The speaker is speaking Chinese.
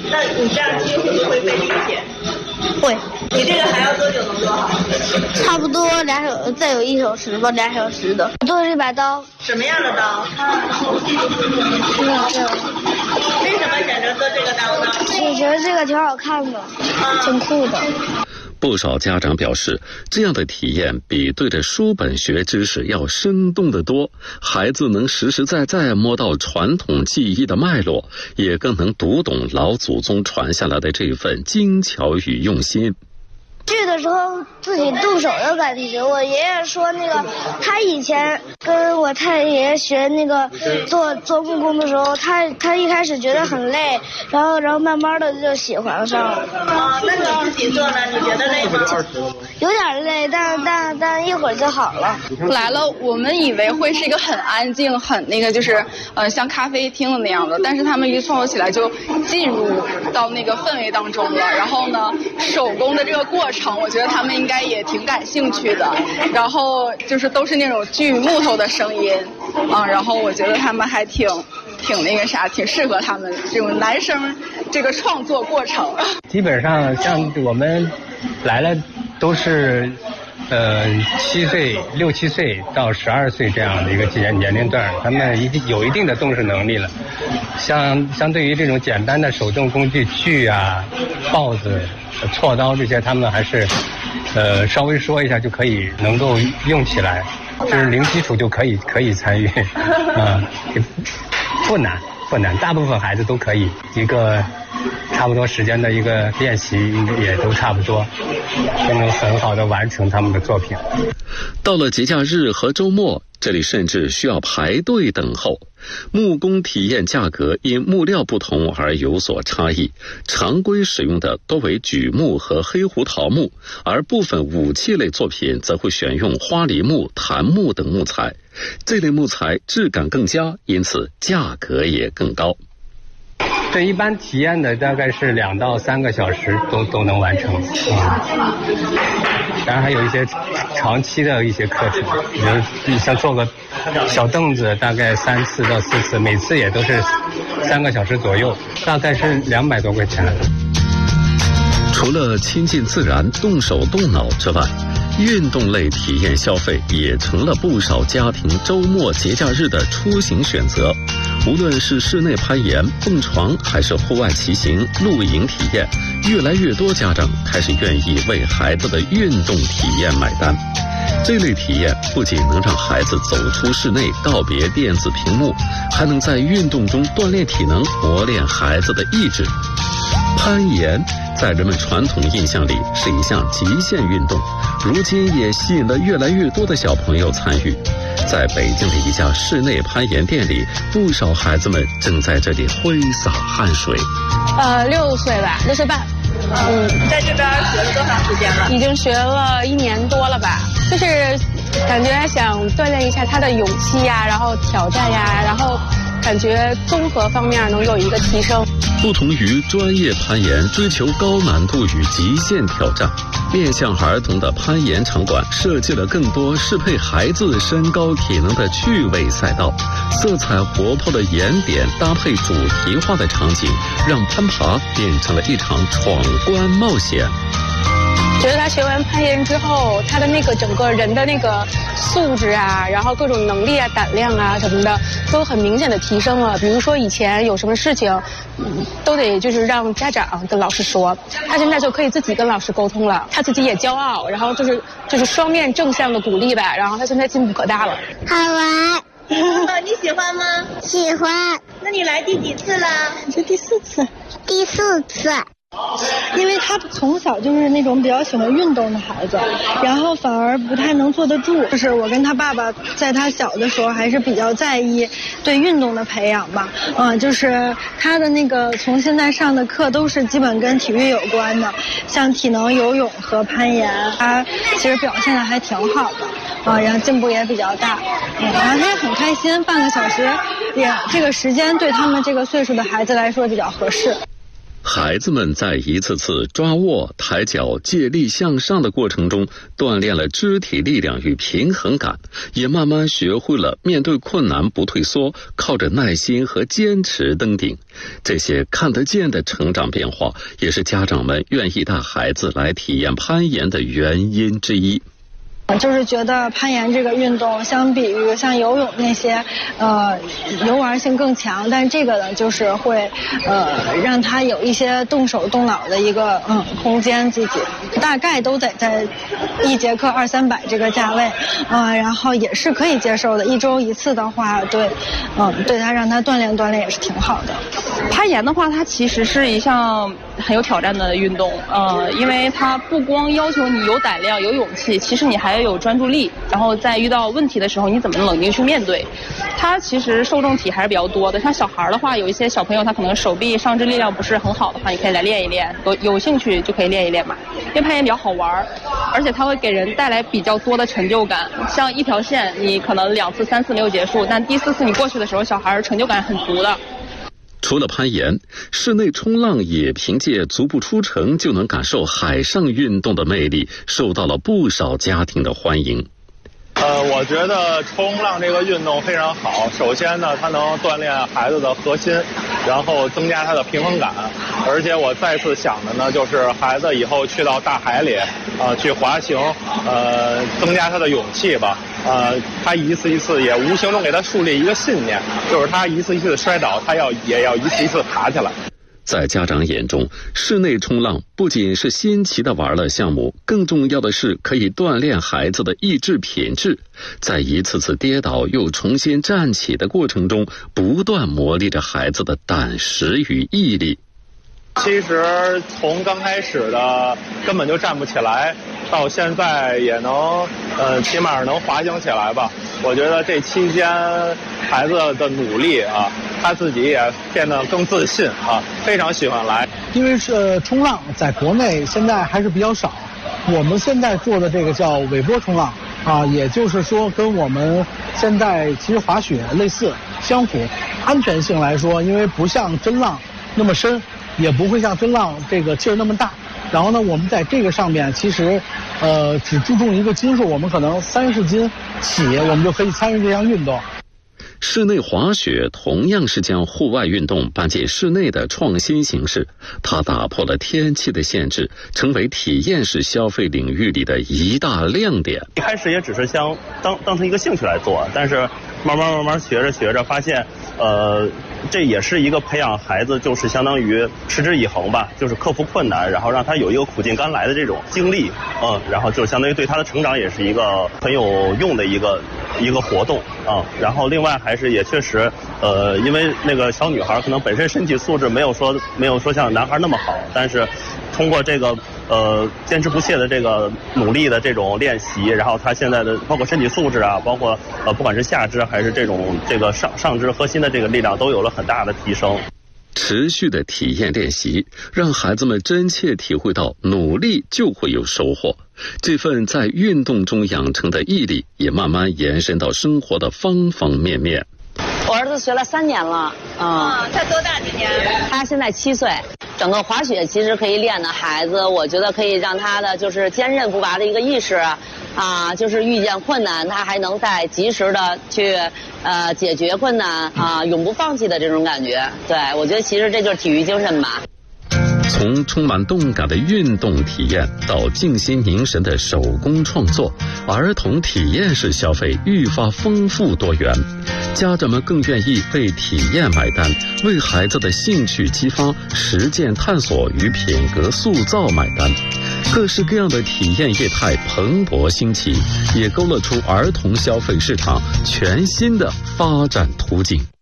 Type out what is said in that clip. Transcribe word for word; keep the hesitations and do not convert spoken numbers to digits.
那你这样踢会不会费力一些？ 会。 你这个还要多久能做好？ 差不多俩小，再有一小时吧，俩小时的。做这把刀。 什么样的刀？ 这个这个。 为什么选择做这个刀呢？ 我觉得这个挺好看的，嗯、挺酷的。 不少家长表示，这样的体验比对着书本学知识要生动得多，孩子能实实在在摸到传统技艺的脉络，也更能读懂老祖宗传下来的这份精巧与用心。 去的时候自己动手的感觉，我爷爷说那个他以前跟我太爷爷学那个做做木工的时候，他他一开始觉得很累，然后然后慢慢的就喜欢上了。 啊，那你自己做呢？你觉得累吗？ 有点累，但但但一会儿就好了。 来了，我们以为会是一个很安静、很那个就是呃像咖啡厅的那样的，但是他们一创作起来就进入到那个氛围当中了。然后呢，手工的这个过程。我觉得他们应该也挺感兴趣的，然后就是都是那种锯木头的声音啊，然后我觉得他们还挺挺那个啥，挺适合他们这种男生这个创作过程。 基本上像我们来了都是呃七岁六七岁到十二岁这样的一个年年龄段，他们一定有一定的动手能力了。像相对于这种简单的手动工具锯啊、刨子、锉刀这些，他们还是呃稍微说一下就可以能够用起来，就是零基础就可以可以参与啊、呃，不难不难，大部分孩子都可以一个差不多时间的一个练习也都差不多，就能很好的完成他们的作品。 到了节假日和周末，这里甚至需要排队等候。木工体验价格因木料不同而有所差异，常规使用的多为榉木和黑胡桃木，而部分武器类作品则会选用花梨木、檀木等木材。这类木材质感更佳，因此价格也更高。 对，一般体验的大概是两到三个小时都都能完成啊。当然还有一些长期的一些课程，比如你像做个小凳子，大概三次到四次，每次也都是三个小时左右，大概是两百多块钱。 除了亲近自然、动手动脑之外，运动类体验消费也成了不少家庭周末节假日的出行选择。无论是室内攀岩、蹦床，还是户外骑行、露营体验，越来越多家长开始愿意为孩子的运动体验买单。这类体验不仅能让孩子走出室内，告别电子屏幕，还能在运动中锻炼体能，磨练孩子的意志。攀岩在人们传统印象里是一项极限运动，如今也吸引了越来越多的小朋友参与。在北京的一家室内攀岩店里，不少孩子们正在这里挥洒汗水。 呃，六岁吧，六岁半。 嗯，在这边学了多长时间了？ 已经学了一年多了吧。就是感觉想锻炼一下他的勇气呀，然后挑战呀，然后感觉综合方面能有一个提升。 不同于专业攀岩追求高难度与极限挑战，面向儿童的攀岩场馆设计了更多适配孩子身高体能的趣味赛道，色彩活泼的岩点搭配主题化的场景，让攀爬变成了一场闯关冒险。 觉得他学完攀岩之后，他的那个整个人的那个素质啊，然后各种能力啊、胆量啊什么的，都很明显的提升了。比如说以前有什么事情，嗯、都得就是让家长跟老师说，他现在就可以自己跟老师沟通了，他自己也骄傲，然后就是就是双面正向的鼓励吧，然后他现在进步可大了。 好玩。 你喜欢吗？ 喜欢。 那你来第几次了？ 这第四次。 第四次。 因为他从小就是那种比较喜欢运动的孩子，然后反而不太能坐得住。就是我跟他爸爸在他小的时候还是比较在意对运动的培养吧，嗯，就是他的那个从现在上的课都是基本跟体育有关的，像体能、游泳和攀岩，他其实表现的还挺好的，啊，然后进步也比较大，嗯，然后他也很开心，半个小时也这个时间对他们这个岁数的孩子来说比较合适。 孩子们在一次次抓握、抬脚、借力向上的过程中，锻炼了肢体力量与平衡感，也慢慢学会了面对困难不退缩，靠着耐心和坚持登顶。这些看得见的成长变化，也是家长们愿意带孩子来体验攀岩的原因之一。 就是觉得攀岩这个运动相比于像游泳那些，呃，游玩性更强，但这个呢，就是会，呃，让他有一些动手动脑的一个嗯空间，自己大概都得在一节课二三百这个价位，啊、呃，然后也是可以接受的。一周一次的话，对，嗯，对他让他锻炼锻炼也是挺好的。 攀岩的话，它其实是一项很有挑战的运动，呃，因为它不光要求你有胆量、有勇气，其实你还要有专注力，然后在遇到问题的时候，你怎么冷静去面对。它其实受众体还是比较多的，像小孩的话，有一些小朋友他可能手臂上肢力量不是很好的话，你可以来练一练，有有兴趣就可以练一练嘛。因为攀岩比较好玩，而且它会给人带来比较多的成就感。像一条线，你可能两次、三次没有结束，但第四次你过去的时候，小孩成就感很足的。 除了攀岩，室内冲浪也凭借足不出城就能感受海上运动的魅力，受到了不少家庭的欢迎。 呃，我觉得冲浪这个运动非常好。首先呢，它能锻炼孩子的核心，然后增加他的平衡感。而且我再次想的呢，就是孩子以后去到大海里，呃，去滑行，呃，增加他的勇气吧。呃，他一次一次也无形中给他树立一个信念，就是他一次一次的摔倒，他要也要一次一次爬起来。 在家长眼中，室内冲浪不仅是新奇的玩乐项目，更重要的是可以锻炼孩子的意志品质，在一次次跌倒又重新站起的过程中，不断磨砺着孩子的胆识与毅力。 其实从刚开始的根本就站不起来，到现在也能呃起码能滑行起来吧。我觉得这期间孩子的努力啊，他自己也变得更自信啊，非常喜欢来。 因为是、呃、冲浪在国内现在还是比较少，我们现在做的这个叫尾波冲浪啊，也就是说跟我们现在其实滑雪类似相符。安全性来说，因为不像真浪那么深，也不会像真浪这个劲儿那么大。然后呢，我们在这个上面其实，呃，只注重一个斤数，我们可能三十斤起，我们就可以参与这项运动。 室内滑雪同样是将户外运动搬进室内的创新形式，它打破了天气的限制，成为体验式消费领域里的一大亮点。 一开始也只是想当当成一个兴趣来做，但是慢慢慢慢学着学着发现，呃，这也是一个培养孩子，就是相当于持之以恒吧，就是克服困难，然后让他有一个苦尽甘来的这种经历，嗯，然后就相当于对他的成长也是一个很有用的一个一个活动啊。然后另外还是也确实，呃，因为那个小女孩可能本身身体素质没有说没有说像男孩那么好，但是通过这个呃坚持不懈的这个努力的这种练习，然后他现在的包括身体素质啊，包括呃不管是下肢还是这种这个上上肢核心的这个力量都有了很大的提升。 持续的体验练习，让孩子们真切体会到努力就会有收获。这份在运动中养成的毅力，也慢慢延伸到生活的方方面面。 我儿子学了三年了，嗯， 嗯，他多大今年？ 他现在七岁。整个滑雪其实可以练的孩子，我觉得可以让他的就是坚韧不拔的一个意识啊，就是遇见困难他还能再及时的去呃解决困难啊，永不放弃的这种感觉。对，我觉得其实这就是体育精神吧。 从充满动感的运动体验到静心凝神的手工创作，儿童体验式消费愈发丰富多元，家长们更愿意为体验买单，为孩子的兴趣激发、实践探索与品格塑造买单。各式各样的体验业态蓬勃兴起，也勾勒出儿童消费市场全新的发展途径。